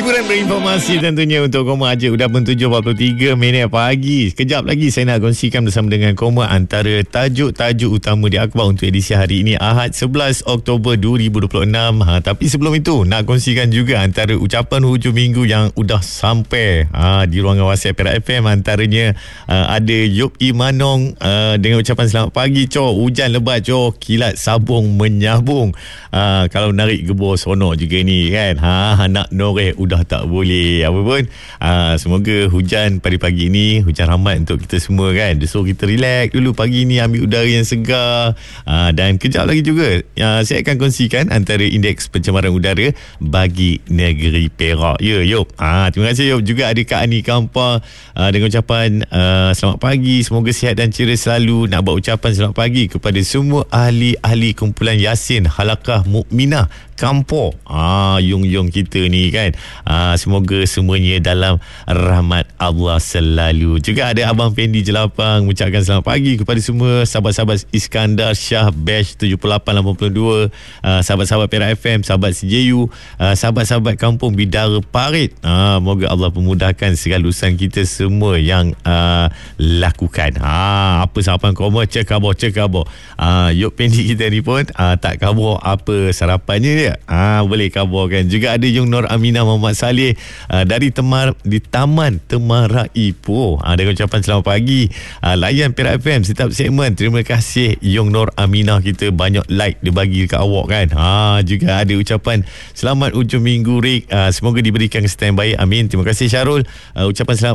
Hiburan berinformasi tentunya untuk Koma aja. Udah pun 7.43 minit pagi. Sekejap lagi saya nak kongsikan bersama dengan Koma antara tajuk-tajuk utama di akhbar untuk edisi hari ini, Ahad 11 Oktober 2026. Tapi sebelum itu nak kongsikan juga antara ucapan hujung minggu yang udah sampai di ruangan WhatsApp Perak FM. Antaranya ada Yop Imanong dengan ucapan selamat pagi Cok, hujan lebat Cok, kilat sabung menyabung. Kalau narik gebor sonok juga ni kan. Nak noreh udah tak boleh apa pun. Semoga hujan pada pagi ini hujan rahmat untuk kita semua kan. So kita relax dulu pagi ni, ambil udara yang segar. Dan kejap lagi juga saya akan kongsikan antara indeks pencemaran udara bagi negeri Perak. Ya Yop. Terima kasih Yop. Juga ada Kak Ani Kampar dengan ucapan selamat pagi, semoga sihat dan ceria selalu. Nak buat ucapan selamat pagi kepada semua ahli-ahli kumpulan Yasin Halakah Mukminah Kampor, yung kita ni kan. Semoga semuanya dalam rahmat Allah selalu. Juga ada Abang Fendi Jelapang mengucapkan selamat pagi kepada semua sahabat-sahabat Iskandar Shah Bash 7882, sahabat-sahabat Perak FM, sahabat CJU, sahabat-sahabat Kampung Bidara Parit. Moga Allah pemudahkan segala urusan kita semua yang lakukan. Apa sarapan Koma? Cek khabar. Yop Fendi kita ni pun tak khabar apa sarapannya dia. Boleh khabarkan. Juga ada Yung Nur Aminah Muhammad Saleh dari Taman Temara Ipoh dengan ucapan selamat pagi. Layan Perak FM setiap segmen. Terima kasih Yung Nur Aminah, kita banyak like dia bagi dekat awak kan. Juga ada ucapan selamat hujung minggu Rik, semoga diberikan kesihatan baik, amin. Terima kasih Syarul. Ucapan selamat